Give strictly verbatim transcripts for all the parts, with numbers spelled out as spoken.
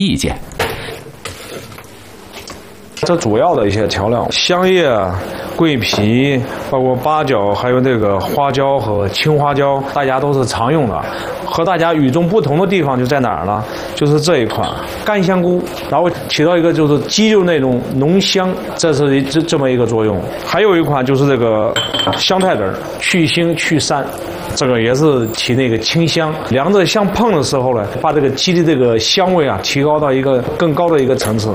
意见。 这主要的一些调料，香叶、桂皮，包括八角，还有这个花椒和青花椒，大家都是常用的。和大家与众不同的地方就在哪儿呢？就是这一款干香菇，然后起到一个就是鸡肉那种浓香，这是这这么一个作用。还有一款就是这个香菜籽儿，去腥去膻。这个也是起那个清香，两者相碰的时候呢，把这个鸡的这个香味啊提高到一个更高的一个层次。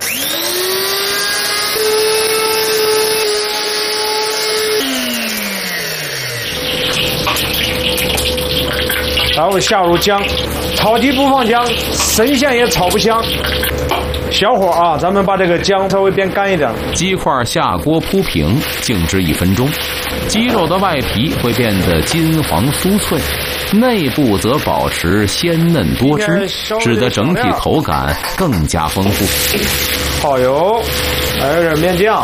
然后下入姜，炒鸡不放姜，神仙也炒不香。小火啊，咱们把这个姜稍微煸干一点。 鸡块下锅铺平，静置一分钟。鸡肉的外皮会变得金黄酥脆，内部则保持鲜嫩多汁，使得整体口感更加丰富。 耗油，来有点面酱。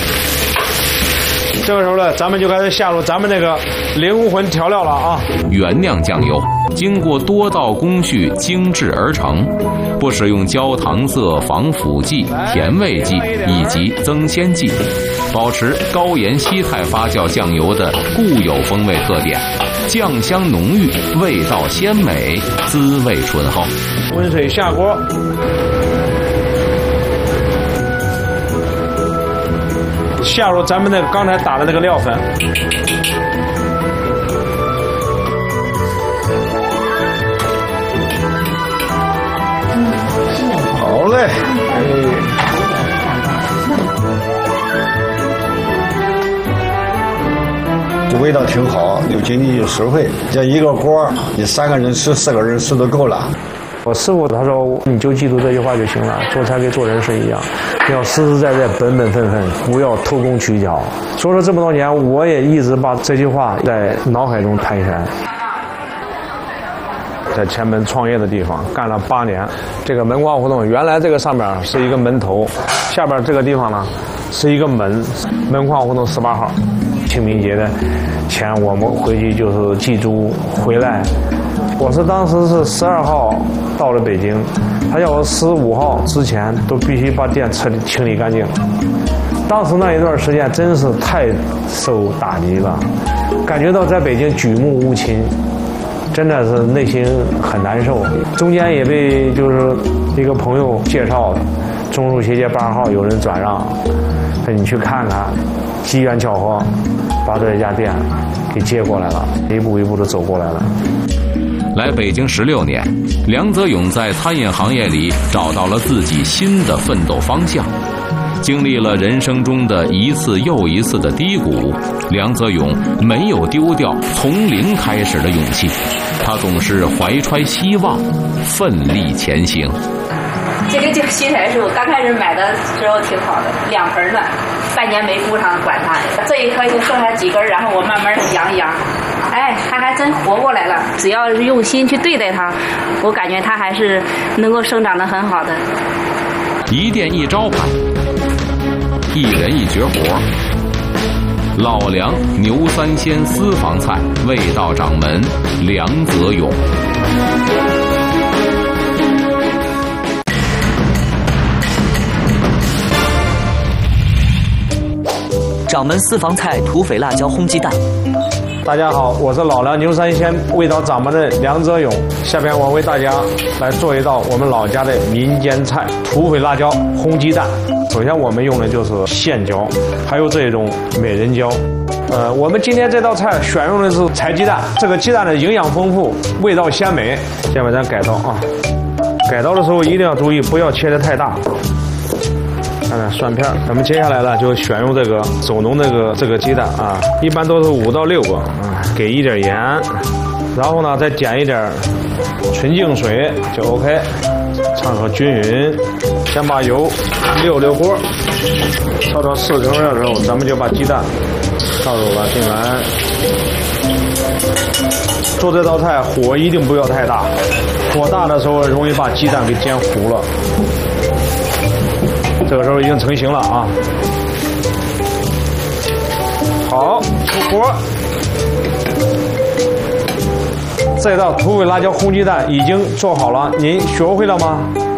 这个时候呢，咱们就开始下入咱们这个灵魂调料了啊！ 原酿酱油经过多道工序精制而成，不使用焦糖色、防腐剂、甜味剂以及增鲜剂，保持高盐稀态发酵酱油的固有风味特点，酱香浓郁，味道鲜美，滋味醇厚。 温水下锅。下入咱们那个刚才打的那个料粉，好嘞，哎， 这味道挺好，又经济又实惠。这一个锅，你三个人吃、四个人吃都够了。 我师傅他说，你就记住这句话就行了，做菜跟做人是一样，要实实在在、本本分分，不要偷工取巧。说了这么多年，我也一直把这句话在脑海中盘旋。在前门创业的地方干了八年，这个门框胡同原来这个上面是一个门头，下边这个地方呢是一个门，门框胡同十八号。清明节的前，我们回去就是祭祖回来。我是当时是十二号到了北京，他叫我十五号之前都必须把店彻底清理干净。当时那一段时间真是太受打击了，感觉到在北京举目无亲，真的是内心很难受。中间也被就是一个朋友介绍，中路斜街八号有人转让，说你去看看，机缘巧合把这家店给接过来了，一步一步的走过来了。 来北京十六年，梁泽勇在餐饮行业里找到了自己新的奋斗方向。经历了人生中的一次又一次的低谷，梁泽勇没有丢掉从零开始的勇气，他总是怀揣希望，奋力前行。 这个就新台树，刚开始买的时候挺好的，两盆呢，半年没顾上管它，这一棵就剩下几根，然后我慢慢的养一养。哎，它还真活过来了。只要用心去对待它，我感觉它还是能够生长得很好的。 一店一招牌，一人一绝活。老梁牛三鲜私房菜味道掌门梁泽勇。 掌门私房菜土匪辣椒烘鸡蛋。 大家好，我是老梁牛三鲜味道掌门的梁泽勇。下边我为大家来做一道我们老家的民间菜土匪辣椒烘鸡蛋。首先我们用的就是线椒，还有这种美人椒。呃，我们今天这道菜选用的是柴鸡蛋，这个鸡蛋的营养丰富，味道鲜美。下面咱改刀啊，改刀的时候一定要注意，不要切得太大。看看蒜片，咱们接下来呢就选用这个手农这个这个鸡蛋啊，一般都是五到六个啊，给一点盐，然后呢再减一点纯净水就 OK， 掺和均匀。先把油溜溜锅，烧到四成热的时候，咱们就把鸡蛋倒入了进来。做这道菜火一定不要太大，火大的时候容易把鸡蛋给煎糊了。这个时候已经成型了啊！好，出锅。这道土匪辣椒烘鸡蛋已经做好了，您学会了吗？